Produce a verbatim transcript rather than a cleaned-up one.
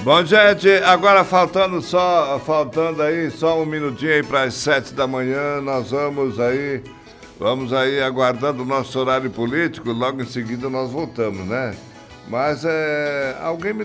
Bom, gente, agora faltando só, faltando aí só um minutinho aí para as sete da manhã, nós vamos aí, vamos aí aguardando o nosso horário político, logo em seguida nós voltamos, né? Mas é, alguém me